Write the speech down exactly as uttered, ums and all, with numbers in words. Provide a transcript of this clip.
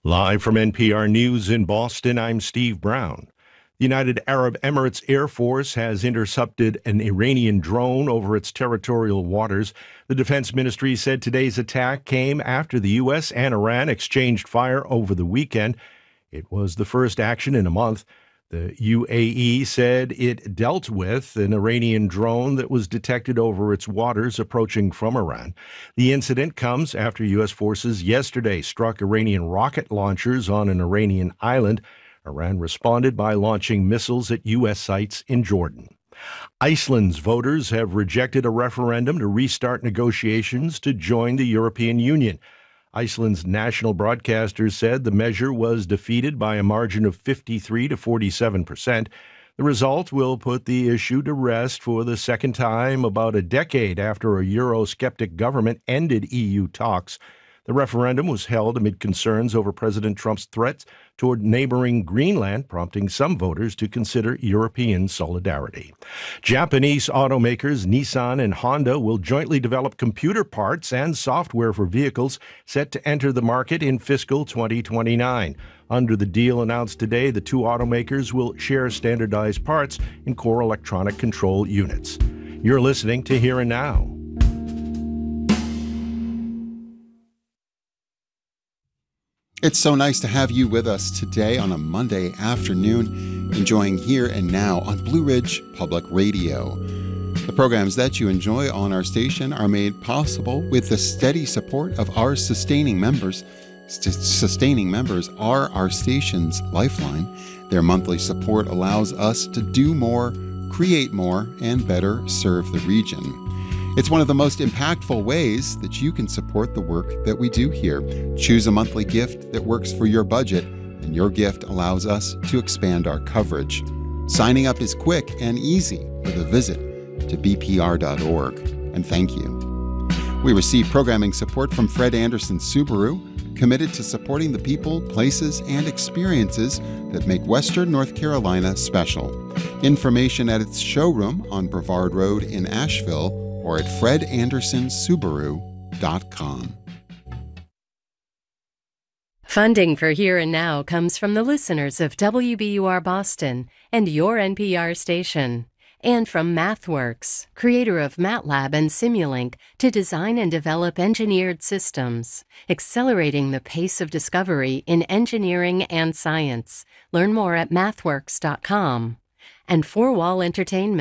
Live from N P R News in Boston, I'm Steve Brown. The United Arab Emirates Air Force has intercepted an Iranian drone over its territorial waters. The Defense Ministry said today's attack came after the U S and Iran exchanged fire over the weekend. It was the first action in a month. The U A E said it dealt with an Iranian drone that was detected over its waters approaching from Iran. The incident comes after U S forces yesterday struck Iranian rocket launchers on an Iranian island. Iran responded by launching missiles at U S sites in Jordan. Iceland's voters have rejected a referendum to restart negotiations to join the European Union. Iceland's national broadcaster said the measure was defeated by a margin of fifty-three to forty-seven percent. The result will put the issue to rest for the second time about a decade after a Eurosceptic government ended E U talks. The referendum was held amid concerns over President Trump's threats toward neighboring Greenland, prompting some voters to consider European solidarity. Japanese automakers Nissan and Honda will jointly develop computer parts and software for vehicles set to enter the market in fiscal twenty twenty-nine. Under the deal announced today, the two automakers will share standardized parts in core electronic control units. You're listening to Here and Now. It's so nice to have you with us today on a Monday afternoon, enjoying Here and Now on Blue Ridge Public Radio. The programs that you enjoy on our station are made possible with the steady support of our sustaining members. St- sustaining members are our station's lifeline. Their monthly support allows us to do more, create more, and better serve the region. It's one of the most impactful ways that you can support the work that we do here. Choose a monthly gift that works for your budget, and your gift allows us to expand our coverage. Signing up is quick and easy with a visit to b p r dot org. And thank you. We receive programming support from Fred Anderson Subaru, committed to supporting the people, places, and experiences that make Western North Carolina special. Information at its showroom on Brevard Road in Asheville, or at fred anderson subaru dot com. Funding for Here and Now comes from the listeners of W B U R Boston and your N P R station, and from MathWorks, creator of MATLAB and Simulink, to design and develop engineered systems, accelerating the pace of discovery in engineering and science. Learn more at mathworks dot com. And Four Wall Entertainment.